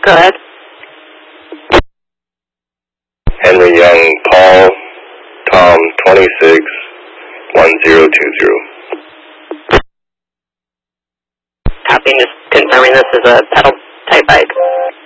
Go ahead. Henry Young, Paul, Tom, 26, 1020. Copy, just confirming this is a pedal type bike.